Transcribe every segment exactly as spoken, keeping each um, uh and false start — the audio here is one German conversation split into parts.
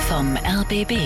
vom R B B.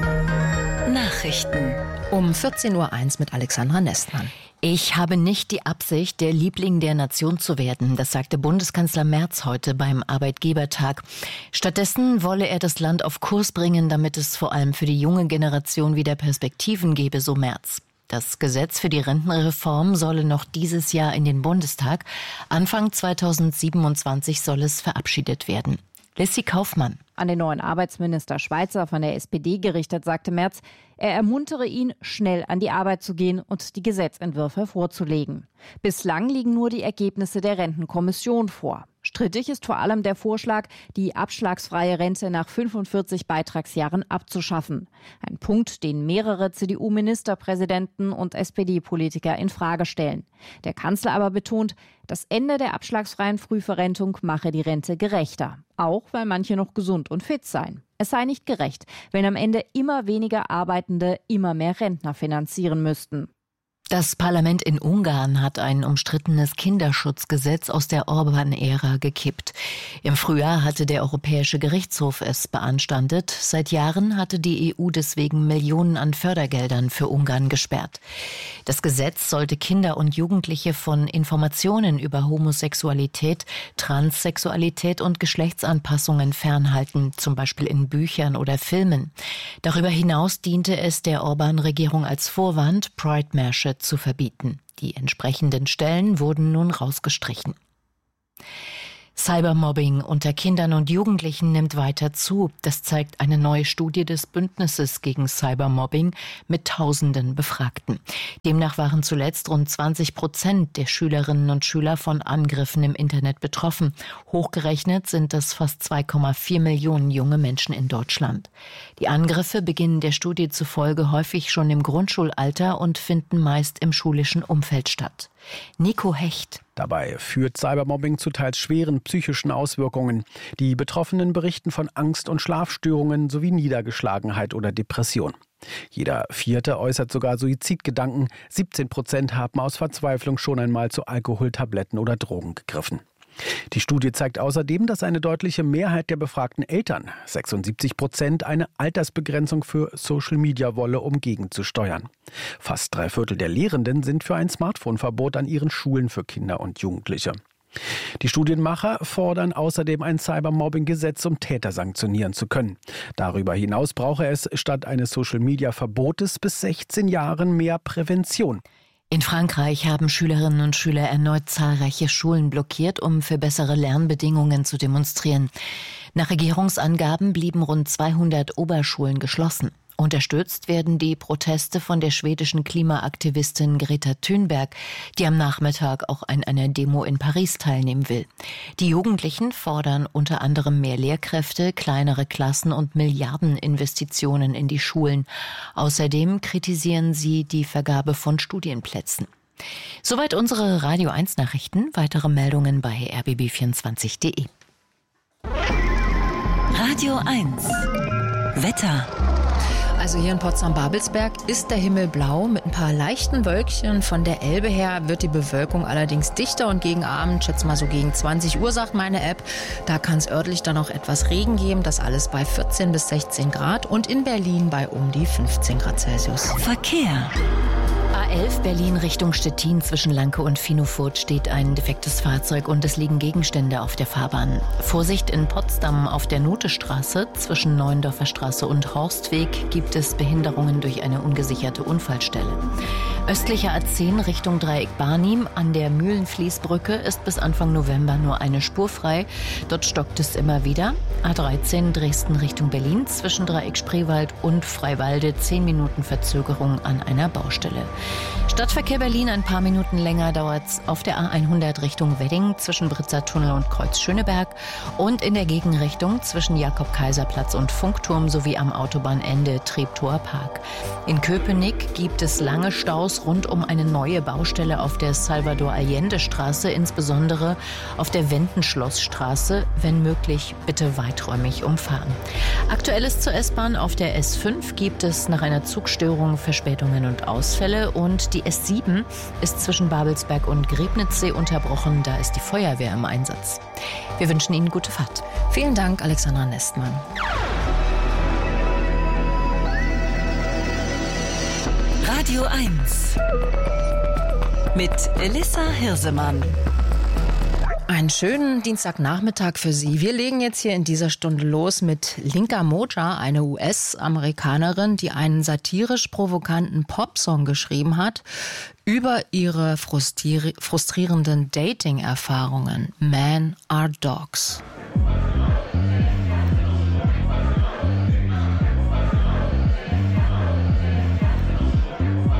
Nachrichten um vierzehn Uhr eins mit Alexandra Nestmann. Ich habe nicht die Absicht, der Liebling der Nation zu werden, das sagte Bundeskanzler Merz heute beim Arbeitgebertag. Stattdessen wolle er das Land auf Kurs bringen, damit es vor allem für die junge Generation wieder Perspektiven gebe, so Merz. Das Gesetz für die Rentenreform solle noch dieses Jahr in den Bundestag. Anfang zweitausendsiebenundzwanzig soll es verabschiedet werden. Lissy Kaufmann. An den neuen Arbeitsminister Schweizer von der S P D gerichtet, sagte Merz, er ermuntere ihn, schnell an die Arbeit zu gehen und die Gesetzentwürfe vorzulegen. Bislang liegen nur die Ergebnisse der Rentenkommission vor. Strittig ist vor allem der Vorschlag, die abschlagsfreie Rente nach fünfundvierzig Beitragsjahren abzuschaffen. Ein Punkt, den mehrere C D U-Ministerpräsidenten und S P D-Politiker in Frage stellen. Der Kanzler aber betont, das Ende der abschlagsfreien Frühverrentung mache die Rente gerechter. Auch weil manche noch gesund und fit seien. Es sei nicht gerecht, wenn am Ende immer weniger Arbeitende immer mehr Rentner finanzieren müssten. Das Parlament in Ungarn hat ein umstrittenes Kinderschutzgesetz aus der Orban-Ära gekippt. Im Frühjahr hatte der Europäische Gerichtshof es beanstandet. Seit Jahren hatte die E U deswegen Millionen an Fördergeldern für Ungarn gesperrt. Das Gesetz sollte Kinder und Jugendliche von Informationen über Homosexualität, Transsexualität und Geschlechtsanpassungen fernhalten, zum Beispiel in Büchern oder Filmen. Darüber hinaus diente es der Orban-Regierung als Vorwand, Pride-Märsche zu verbieten. Die entsprechenden Stellen wurden nun rausgestrichen. Cybermobbing unter Kindern und Jugendlichen nimmt weiter zu. Das zeigt eine neue Studie des Bündnisses gegen Cybermobbing mit tausenden Befragten. Demnach waren zuletzt rund zwanzig Prozent der Schülerinnen und Schüler von Angriffen im Internet betroffen. Hochgerechnet sind das fast zwei Komma vier Millionen junge Menschen in Deutschland. Die Angriffe beginnen der Studie zufolge häufig schon im Grundschulalter und finden meist im schulischen Umfeld statt. Nico Hecht. Dabei führt Cybermobbing zu teils schweren psychischen Auswirkungen. Die Betroffenen berichten von Angst- und Schlafstörungen sowie Niedergeschlagenheit oder Depression. Jeder Vierte äußert sogar Suizidgedanken. siebzehn Prozent haben aus Verzweiflung schon einmal zu Alkohol, Tabletten oder Drogen gegriffen. Die Studie zeigt außerdem, dass eine deutliche Mehrheit der befragten Eltern, sechsundsiebzig Prozent, eine Altersbegrenzung für Social Media wolle, um gegenzusteuern. Fast drei Viertel der Lehrenden sind für ein Smartphone-Verbot an ihren Schulen für Kinder und Jugendliche. Die Studienmacher fordern außerdem ein Cybermobbing-Gesetz, um Täter sanktionieren zu können. Darüber hinaus brauche es statt eines Social-Media-Verbotes bis sechzehn Jahren mehr Prävention. In Frankreich haben Schülerinnen und Schüler erneut zahlreiche Schulen blockiert, um für bessere Lernbedingungen zu demonstrieren. Nach Regierungsangaben blieben rund zweihundert Oberschulen geschlossen. Unterstützt werden die Proteste von der schwedischen Klimaaktivistin Greta Thunberg, die am Nachmittag auch an einer Demo in Paris teilnehmen will. Die Jugendlichen fordern unter anderem mehr Lehrkräfte, kleinere Klassen und Milliardeninvestitionen in die Schulen. Außerdem kritisieren sie die Vergabe von Studienplätzen. Soweit unsere Radio eins Nachrichten. Weitere Meldungen bei r b b vierundzwanzig punkt d e. Radio eins Wetter. Also hier in Potsdam-Babelsberg ist der Himmel blau mit ein paar leichten Wölkchen. Von der Elbe her wird die Bewölkung allerdings dichter und gegen Abend, schätze mal so gegen zwanzig Uhr, sagt meine App, da kann es örtlich dann auch etwas Regen geben. Das alles bei vierzehn bis sechzehn Grad und in Berlin bei um die fünfzehn Grad Celsius. Verkehr. A elf Berlin Richtung Stettin zwischen Lanke und Finofurt steht ein defektes Fahrzeug und es liegen Gegenstände auf der Fahrbahn. Vorsicht in Potsdam auf der Notestraße zwischen Neuendorfer Straße und Horstweg gibt es Behinderungen durch eine ungesicherte Unfallstelle. Östlicher A zehn Richtung Dreieck Barnim an der Mühlenfließbrücke ist bis Anfang November nur eine Spur frei. Dort stockt es immer wieder. A dreizehn Dresden Richtung Berlin zwischen Dreieck Spreewald und Freiwalde zehn Minuten Verzögerung an einer Baustelle. Stadtverkehr Berlin ein paar Minuten länger dauert's auf der A hundert Richtung Wedding zwischen Britzer Tunnel und Kreuz Schöneberg und in der Gegenrichtung zwischen Jakob-Kaiser-Platz und Funkturm sowie am Autobahnende Treptower Park. In Köpenick gibt es lange Staus rund um eine neue Baustelle auf der Salvador-Allende-Straße, insbesondere auf der Wendenschlossstraße. Wenn möglich, bitte weiträumig umfahren. Aktuelles zur S-Bahn auf der S fünf gibt es nach einer Zugstörung Verspätungen und Ausfälle und die S sieben ist zwischen Babelsberg und Griebnitzsee unterbrochen. Da ist die Feuerwehr im Einsatz. Wir wünschen Ihnen gute Fahrt. Vielen Dank, Alexandra Nestmann. Radio eins mit Elissa Hirsemann. Einen schönen Dienstagnachmittag für Sie. Wir legen jetzt hier in dieser Stunde los mit Linka Moja, eine U S-Amerikanerin, die einen satirisch provokanten Popsong geschrieben hat über ihre frustrier- frustrierenden Dating-Erfahrungen. Men are Dogs.